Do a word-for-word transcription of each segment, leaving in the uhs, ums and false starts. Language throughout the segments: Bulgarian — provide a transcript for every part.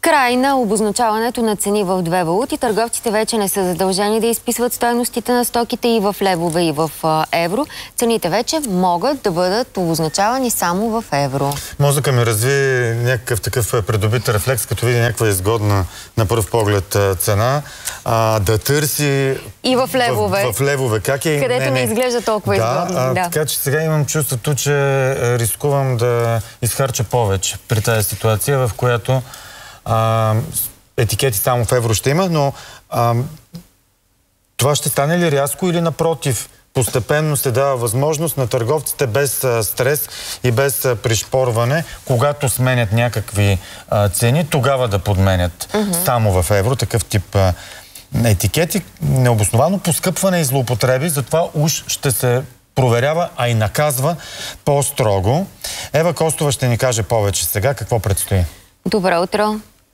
Край на обозначаването на цени в две валути. Търговците вече не са задължени да изписват стойностите на стоките и в левове, и в евро. Цените вече могат да бъдат обозначавани само в евро. Мозъка ми разви някакъв такъв придобит рефлекс, като види някаква изгодна на пръв поглед цена, а, да търси и в левове. В, в левове. Как е? Където не, не. не изглежда толкова да, изгодно. А, да, така че сега имам чувството, че рискувам да изхарча повече при тази ситуация, в която А, етикети само в евро ще има, но а, това ще стане ли рязко или напротив? Постепенно се дава възможност на търговците без а, стрес и без а, пришпорване, когато сменят някакви а, цени, тогава да подменят mm-hmm. само в евро, такъв тип а, етикети. Необосновано поскъпване и злоупотреби, затова уж ще се проверява, а и наказва по-строго. Ева Костова ще ни каже повече сега какво предстои. Добро утро!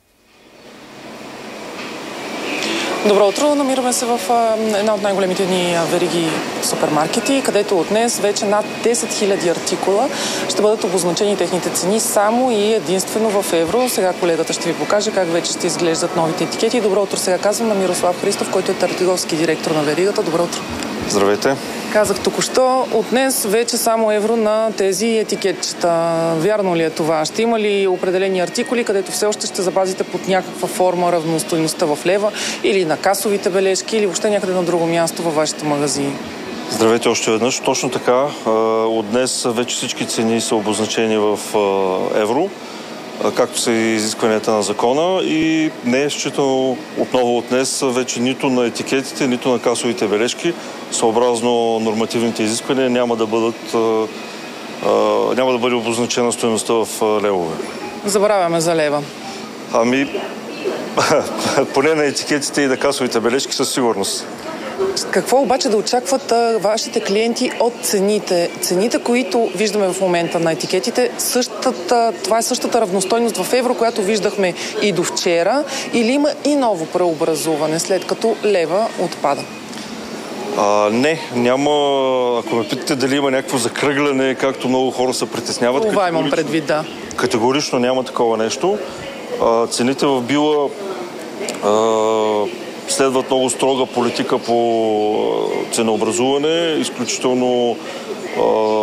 Добро утро! Намираме се в една от най-големите ни вериги супермаркети, където от днес вече над десет хиляди артикула ще бъдат обозначени техните цени само и единствено в евро. Сега колегата ще ви покаже как вече ще изглеждат новите етикети. Добро утро! Сега казвам на Мирослав Христов, който е търговски директор на веригата. Добро утро! Здравейте! Казах току-що, от днес вече само евро на тези етикетчета. Вярно ли е това? Ще има ли определени артикули, където все още ще запазите под някаква форма равностойността в лева или на касовите бележки или въобще някъде на друго място във вашите магазини? Здравейте още веднъж. Точно така. От днес вече всички цени са обозначени в евро, както са и изискванията на закона, и не е считано отново от днес вече нито на етикетите, нито на касовите бележки, съобразно нормативните изисквания, няма да бъдат няма да бъде обозначена стойността в левове. Забравяме за лева. Ами, поне на етикетите и на касовите бележки със сигурност. Какво обаче да очакват а, вашите клиенти от цените? Цените, които виждаме в момента на етикетите, същата, това е същата равностойност в евро, която виждахме и до вчера, или има и ново преобразуване, след като лева отпада? А, не, няма. Ако ме питате дали има някакво закръгляне, както много хора се притесняват. Това имам предвид, да. Категорично няма такова нещо. А, цените в Била а, следват много строга политика по ценообразуване, изключително а,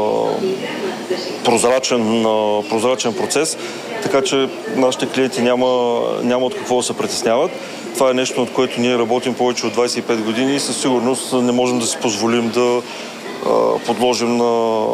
прозрачен, а, прозрачен процес, така че нашите клиенти няма, няма от какво да се притесняват. Това е нещо, от което ние работим повече от двадесет и пет години и със сигурност не можем да си позволим да а, подложим на,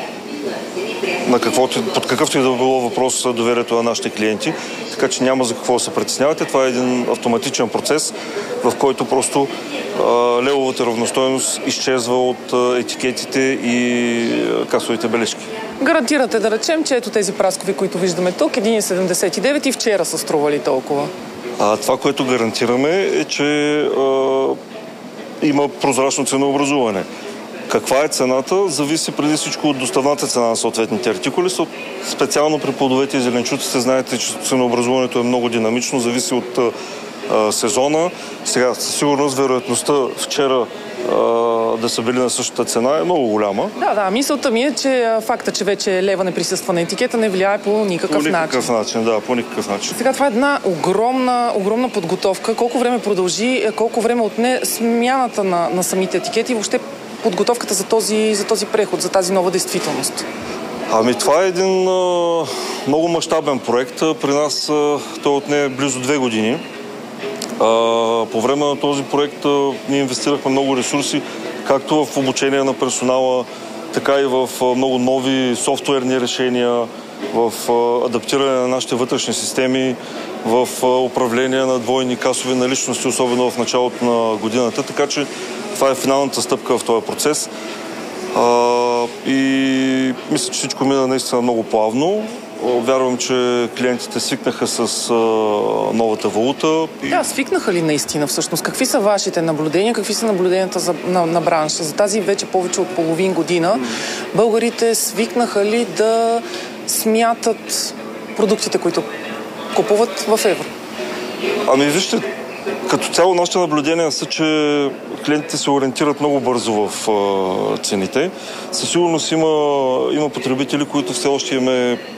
на каквото, под какъвто и да било въпрос доверието на нашите клиенти. Така че няма за какво да се притеснявате. Това е един автоматичен процес, в който просто а, левовата равностойност изчезва от а, етикетите и а, касовите бележки. Гарантирате, да речем, че ето тези праскови, които виждаме тук, един седемдесет и девет и вчера са стрували толкова. А, това, което гарантираме е, че а, има прозрачно ценообразуване. Каква е цената, зависи преди всичко от доставната цена на съответните артикули. Специално при плодовете и зеленчуците знаете, че ценообразуването е много динамично, зависи от а, сезона. Сега, със сигурност, вероятността вчера а, да са били на същата цена е много голяма. Да, да, мисълта ми е, че факта, че вече лева не присъства на етикета, не влияе по никакъв начин. По никакъв начин, да, по никакъв начин. Сега това е една огромна, огромна подготовка. Колко време продължи, колко време отне смяната на, на самите етикети и въобще подготовката за този, за този преход, за тази нова действителност? Ами това е един а, много мащабен проект. При нас а, той отне близо две години. А, по време на този проект а, ние инвестирахме много ресурси, както в обучение на персонала, така и в а, много нови софтуерни решения, в а, адаптиране на нашите вътрешни системи, в а, управление на двойни касови наличности, особено в началото на годината. Така че това е финалната стъпка в този процес. А, и мисля, че всичко мина наистина много плавно. Вярвам, че клиентите свикнаха с а, новата валута. И... Да, свикнаха ли наистина всъщност? Какви са вашите наблюдения? Какви са наблюденията за, на, на бранша? За тази вече повече от половин година българите свикнаха ли да смятат продуктите, които купуват в евро? Ами вижте, като цяло нашите наблюдения са, че клиентите се ориентират много бързо в а, цените. Със сигурност има, има потребители, които все още им е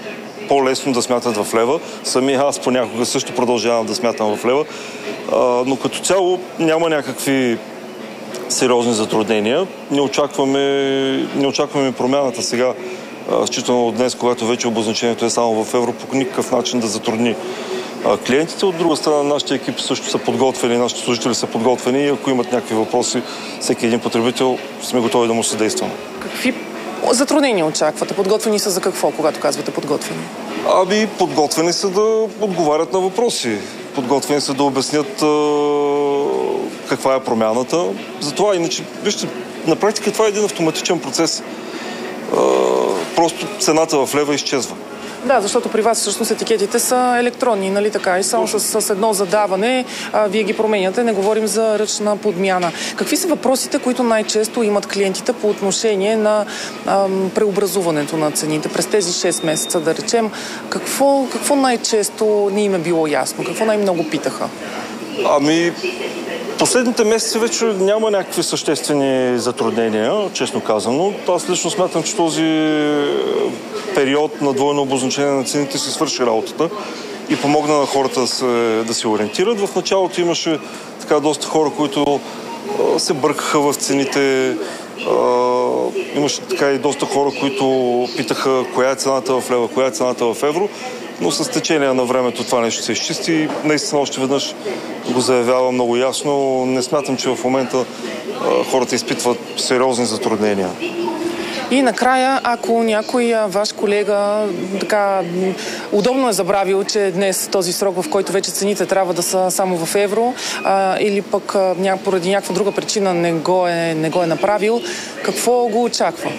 по-лесно да смятат в лева. Самия аз понякога също продължавам да смятам в лева. А, но като цяло няма някакви сериозни затруднения. Не очакваме, не очакваме промяната сега, считано от днес, когато вече обозначението е само в евро, по никакъв начин да затрудни клиентите. От друга страна, нашите екипи също са подготвени, нашите служители са подготвени и ако имат някакви въпроси, всеки един потребител сме готови да му съдействаме. Какви затруднения очаквате? Подготвени са за какво, когато казвате подготвени? Ами, подготвени са да отговарят на въпроси. Подготвени са да обяснят а, каква е промяната. Затова, иначе, вижте, на практика това е един автоматичен процес. А, просто цената в лева изчезва. Да, защото при вас всъщност етикетите са електронни, нали така? И само с, с едно задаване а, вие ги променяте, не говорим за ръчна подмяна. Какви са въпросите, които най-често имат клиентите по отношение на а, преобразуването на цените през тези шест месеца, да речем? Какво, какво най-често не им е било ясно? Какво най-много питаха? Ами, последните месеци вече няма някакви съществени затруднения, честно казано. Аз лично смятам, че този период на двойно обозначение на цените си свърши работата и помогна на хората да се, да се ориентират. В началото имаше така доста хора, които а, се бъркаха в цените. А, имаше така и доста хора, които питаха коя е цената в лева, коя е цената в евро. Но с течение на времето това нещо се изчисти и наистина още веднъж го заявява много ясно. Не смятам, че в момента а, хората изпитват сериозни затруднения. И накрая, ако някой ваш колега така удобно е забравил, че днес този срок, в който вече цените трябва да са само в евро, а, или пък а, поради някаква друга причина не го е, не го е направил, какво го очаква?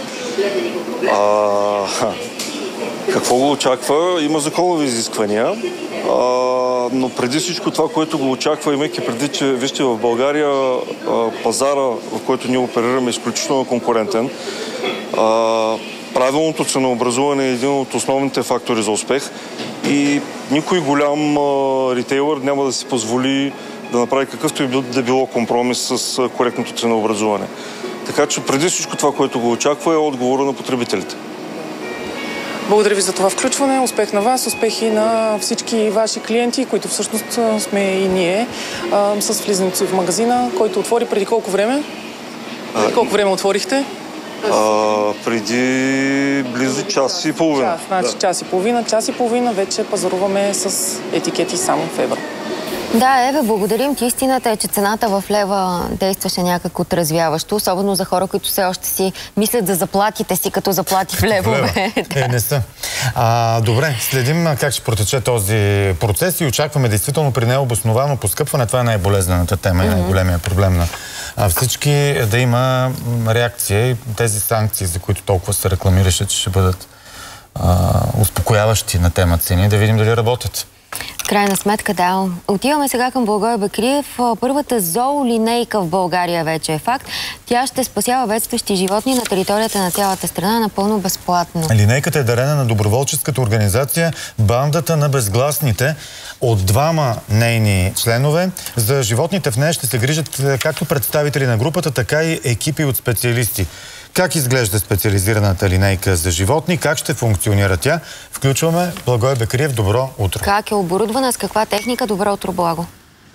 А, какво го очаква? Има законови изисквания, а, но преди всичко това, което го очаква, имайки преди, че вижте, в България а, пазара, в който ние оперираме, е изключително конкурентен. А, правилното ценообразуване е един от основните фактори за успех и никой голям а, ритейлър няма да си позволи да направи какъвто и да било компромис с а, коректното ценообразуване. Така че преди всичко това, което го очаква, е отговора на потребителите. Благодаря ви за това включване. Успех на вас, успехи на всички ваши клиенти, които всъщност сме и ние, а, с влизането в магазина, който отвори преди колко време? Преди колко време отворихте? А, преди близо час и половина. Час, значи да. час и половина. Час и половина вече пазаруваме с етикети само в евро. Да, Еве, благодарим ти. Истината е, че цената в лева действаше някак отразвяващо, особено за хора, които все още си мислят за заплатите си като заплати в левове. Да. Е, не са. А, добре, следим как ще протече този процес и очакваме действително при необосновано поскъпване. Това е най-болезнената тема и mm-hmm. най-големия проблем на а, всички, да има реакция и тези санкции, за които толкова се рекламираше, че ще бъдат а, успокояващи на тема цени, да видим дали работят. Крайна сметка, да. Отиваме сега към Благой Бекриев. Първата зоолинейка в България вече е факт. Тя ще спасява бедстващи животни на територията на цялата страна напълно безплатно. Линейката е дарена на доброволческата организация Бандата на безгласните от двама нейни членове. За животните в нея ще се грижат както представители на групата, така и екипи от специалисти. Как изглежда специализираната линейка за животни? Как ще функционира тя? Включваме Благой Бекриев. Добро утро. Как е оборудвана? С каква техника? Добро утро, Благо.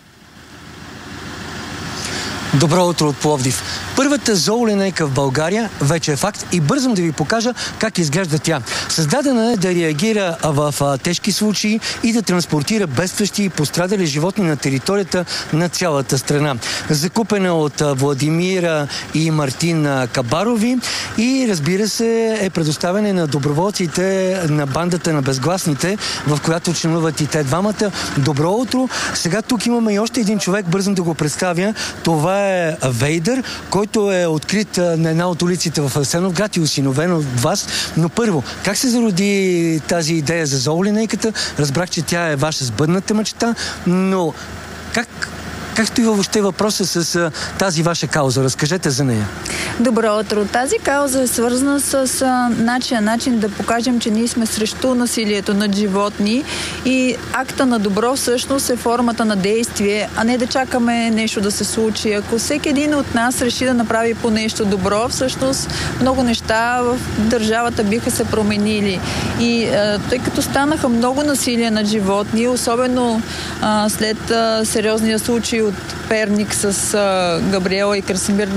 Добро утро от Пловдив. Първата зоолинейка в България вече е факт и бързам да ви покажа как изглежда тя. Създадена е да реагира в а, тежки случаи и да транспортира бедстващи и пострадали животни на територията на цялата страна. Закупена от а, Владимира и Мартин а, Кабарови и, разбира се, е предоставена на доброволците на Бандата на безгласните, в която членуват и те двамата. Добро утро! Сега тук имаме и още един човек, бързам да го представя. Това е Вейдър, който е открит на една от улиците в Асеновград и осиновен от вас. Но първо, как се зароди тази идея за зоолинейката? Разбрах, че тя е ваша сбъдната мечта, но как, Как стои въобще въпроса с а, тази ваша кауза? Разкажете за нея. Добро утро. Тази кауза е свързана с а, начин, начин да покажем, че ние сме срещу насилието над животни и акта на добро всъщност е формата на действие, а не да чакаме нещо да се случи. Ако всеки един от нас реши да направи по нещо добро, всъщност много неща в държавата биха се променили. И а, тъй като станаха много насилия над животни, особено а, след а, сериозния случай от Перник с а, Габриела и Красимир,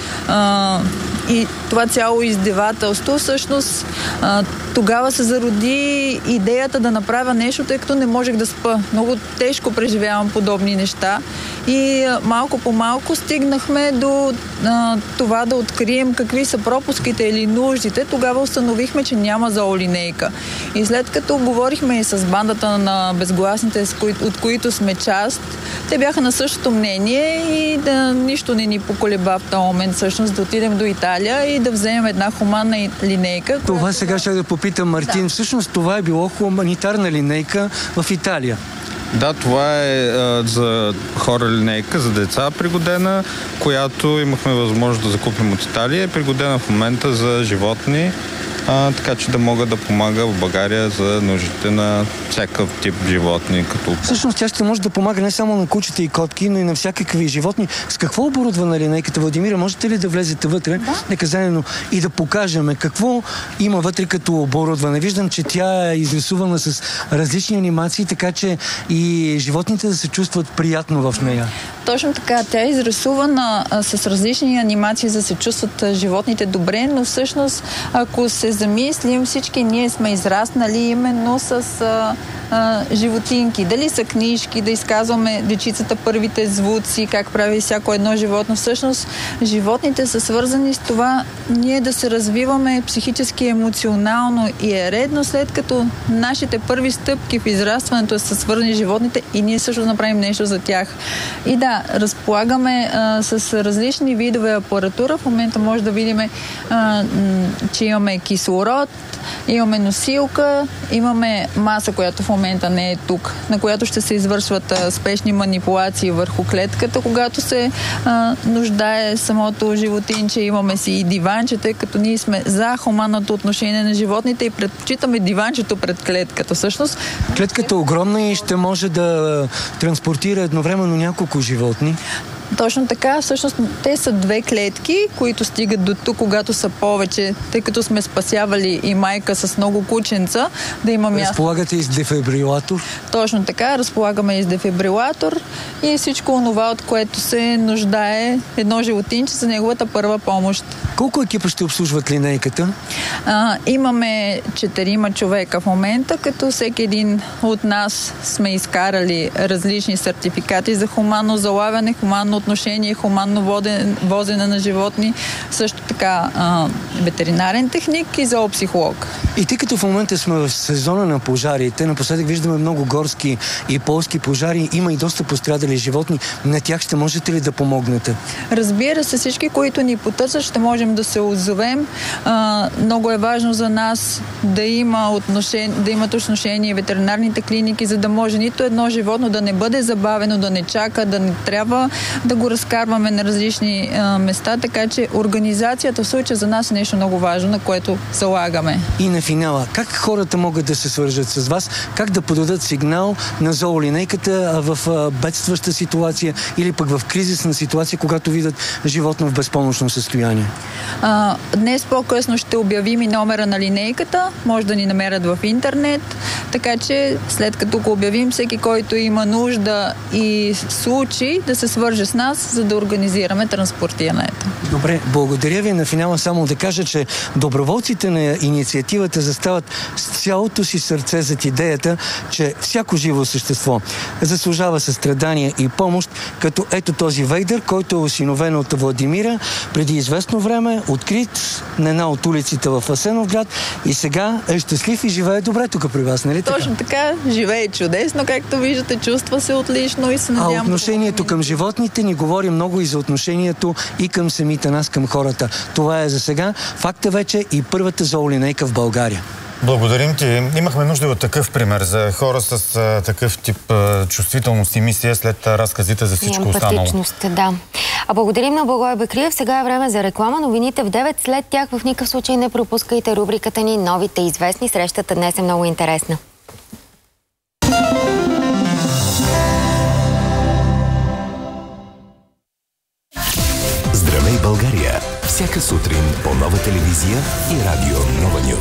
а, и това цяло издевателство, всъщност а, тогава се зароди идеята да направя нещо, тъй като не можех да спа. Много тежко преживявам подобни неща и а, малко по малко стигнахме до а, това да открием какви са пропуските или нуждите. Тогава установихме, че няма зоолинейка. И след като говорихме и с бандата на безгласните, от които сме част, те бяха на същото мнение и да, нищо не ни поколеба в този момент всъщност да отидем до Италия и да вземем една хуманна линейка. Това която... сега ще да попитам Мартин. Да. Всъщност това е било хуманитарна линейка в Италия. Да, това е а, за хора линейка, за деца пригодена, която имахме възможност да закупим от Италия. Е пригодена в момента за животни, а, така че да мога да помага в България за нуждите на всякакъв тип животни. Като... Всъщност тя ще може да помага не само на кучета и котки, но и на всякакви животни. С какво оборудвана линейката, Владимира? Можете ли да влезете вътре? Да. Нека заедно и да покажем какво има вътре като оборудване. Виждам, че тя е изрисувана с различни анимации, така че и животните да се чувстват приятно в нея. Точно така. Тя е изрисувана а, с различни анимации, за да се чувстват а, животните добре, но всъщност, ако се замислим, всички ние сме израснали именно с а, а, животинки. Дали са книжки, да изказваме дечицата първите звуци, как прави всяко едно животно. Всъщност, животните са свързани с това ние да се развиваме психически, емоционално и е редно, след като нашите първи стъпки в израстването са свързани с животните и ние също да направим нещо за тях. И да, разполагаме а, с различни видове апаратура. В момента може да видим, а, че имаме кислород, имаме носилка, имаме маса, която в момента не е тук, на която ще се извършват а, спешни манипулации върху клетката, когато се а, нуждае самото животинче. Имаме си и диванче, тъй като ние сме за хуманното отношение на животните и предпочитаме диванчето пред клетката. Всъщност, клетката е огромна и ще може да транспортира едновременно няколко животни. Точно така. Всъщност те са две клетки, които стигат до тук, когато са повече, тъй като сме спасявали и майка с много кученца, да има място. Разполагате и с дефибрилатор? Точно така. Разполагаме и с дефибрилатор и всичко онова, от което се нуждае едно животинче за неговата първа помощ. Колко екипа ще обслужват линейката? А, имаме четирима човека в момента, като всеки един от нас сме изкарали различни сертификати за хуманно залавяне, хуманно отношение, хуманно воден, возене на животни, също така а, ветеринарен техник и зоопсихолог. И тъй като в момента сме в сезона на пожарите, напоследък виждаме много горски и полски пожари, има и доста пострадали животни, на тях ще можете ли да помогнете? Разбира се, всички, които ни потърсят, ще можем да се отзовем. А, много е важно за нас да има отношение, да имат отношение ветеринарните клиники, за да може нито едно животно да не бъде забавено, да не чака, да не трябва да го разкарваме на различни а, места, така че организацията в случая за нас е нещо много важно, на което залагаме. И на финала, как хората могат да се свържат с вас? Как да подадат сигнал на зоолинейката в а, бедстваща ситуация или пък в кризисна ситуация, когато видят животно в безпомощно състояние? А, днес по-късно ще обявим и номера на линейката. Може да ни намерят в интернет, така че след като го обявим, всеки, който има нужда и случай, да се свърже с нас, за да организираме транспортирането. Добре, благодаря ви. На финала само да кажа, че доброволците на инициативата застават с цялото си сърце зад идеята, че всяко живо същество заслужава състрадание и помощ, като ето този Вейдър, който е осиновен от Владимира преди известно време, открит на една от улиците в Асеновград и сега е щастлив и живее добре тук при вас, нали така? Точно така, живее чудесно, както виждате, чувства се отлично и се надявам. А отношението към животните ни говори много и за отношението и към самите нас, към хората. Това е за сега. Факт е вече и първата зоолинейка в България. Благодарим ти. Имахме нужда от такъв пример за хора с а, такъв тип а, чувствителност и мисия след а, разказите за всичко останало. Да. А благодарим на Благой Бекриев. Сега е време за реклама. Новините в девет. След тях в никакъв случай не пропускайте рубриката ни "Новите известни". Срещата днес е много интересна. Здравей, България! Всяка сутрин по Нова телевизия и радио Нова Нюз.